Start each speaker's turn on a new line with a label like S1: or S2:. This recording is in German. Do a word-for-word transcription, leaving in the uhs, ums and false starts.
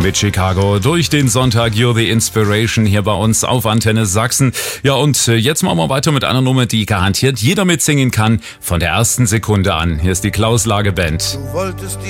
S1: Mit Chicago durch den Sonntag, You're the Inspiration hier bei uns auf Antenne Sachsen. Ja, und jetzt machen wir weiter mit einer Nummer, die garantiert jeder mitsingen kann, von der ersten Sekunde an. Hier ist die Klaus Lage Band.
S2: Du wolltest